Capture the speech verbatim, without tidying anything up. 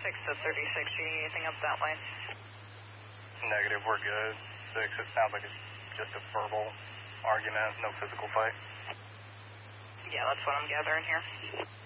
six to thirty-six, you need anything up that way? Negative, we're good. six, it sounds like it's just a verbal argument, no physical fight. Yeah, that's what I'm gathering here.